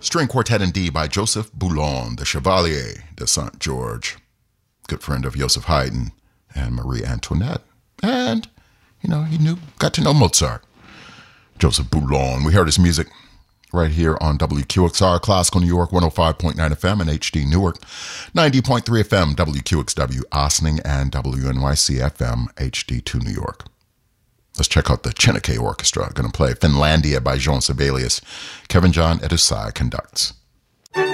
String Quartet in D by Joseph Boulon, the Chevalier de Saint George, good friend of Joseph Haydn and Marie Antoinette. And, he got to know Mozart. Joseph Boulon. We heard his music right here on WQXR, Classical New York, 105.9 FM and HD Newark, 90.3 FM, WQXW Ossining, and WNYC FM, HD2 New York. Let's check out the Chineke Orchestra. Going to play Finlandia by Jean Sibelius. Kevin John Edusai conducts.